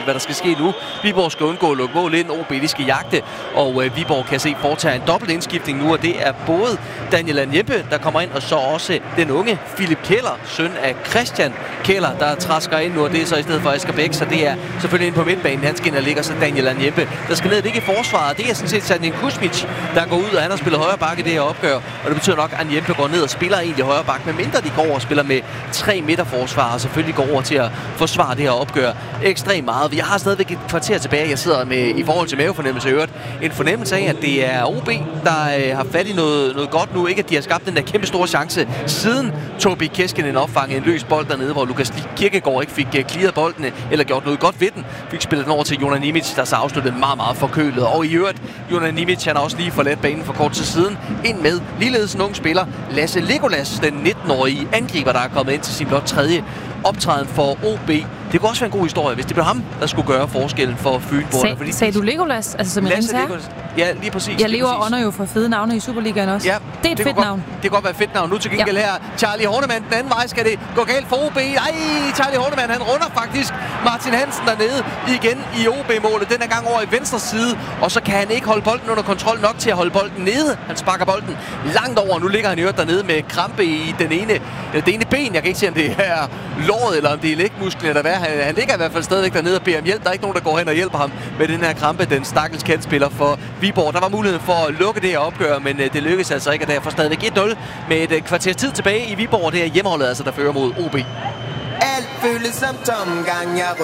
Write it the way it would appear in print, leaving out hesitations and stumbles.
hvad der skal ske nu. Viborg skal undgå at lukke mål ind, OB de skal jagte, og Viborg kan se foretage en dobbelt indskiftning nu, og det er både Daniel Anjempe, der kommer ind, og så også den unge Philip Keller, søn af Christian Keller, der træsker ind nu, og det er så i stedet for Asger Bæk, så det er selvfølgelig inde på midtbanen. Han skal ind og ligger så Daniel Anjempe, der skal ned og ligge i forsvaret. Det er sådan set Sadnin Kuzmic, der går ud, og han har spillet højre bakke i det her opgør, og det betyder nok, at Anjempe går ned og spiller egentlig højre bakke, medmindre de går og spiller med 3 midterforsvar, og selvfølgelig går over til at forsvare det her opgør ekstremt meget. Jeg har stadigvæk et kvarter tilbage. Jeg sidder med, i forhold til mavefornemmelse i øvrigt, en fornemmelse af, at det er OB, der har fat i noget godt nu. Ikke at de har skabt den der kæmpe store chance, siden Tobi Keskinen opfangede en løs bold dernede, hvor Lukas Kirkegaard ikke fik clearet bolden, eller gjort noget godt ved den. Fik spillet den over til Jonan Nimic, der så afsluttede meget, meget forkølet. Og i øvrigt, Jonan Nimic, han har også lige forladt banen for kort tid siden. Ind med ligeledes en ung spiller, Lasse Legolas, den 19-årige angriber, der er kommet ind til sin blot 3. optræden for OB. Det kunne også være en god historie, hvis det blev ham, der skulle gøre forskellen for Fynborgerne. Sagde du Legolas? Altså som Lasse Legolas. Ja, lige præcis. Jeg lever og ånder jo for fede navne i Superligaen også. Ja, det er et fedt navn. Det kan godt være et fedt navn. Nu til gengæld her, Charlie Hornemann, den anden vej skal det gå galt for OB. Ej, Charlie Hornemann, han runder faktisk Martin Hansen dernede igen i OB-målet. Den er gang over i venstre side, og så kan han ikke holde bolden under kontrol nok til at holde bolden nede. Han sparker bolden langt over, nu ligger han i øvrigt dernede med krampe i det ene ben. Jeg kan ikke se, om det er låret, eller om det er lægmusklen, eller hvad. Han ligger i hvert fald stadigvæk dernede og beder om hjælp. Der er ikke nogen, der går hen og hjælper ham med den her krampe, den stakkels kantspiller for Viborg. Der var muligheden for at lukke det her opgør, men det lykkedes altså ikke, og derfor stadigvæk 1-0 med et kvarters tid tilbage i Viborg. Det er hjemmeholdet altså, der fører mod OB. Alt føles som tomgang, jeg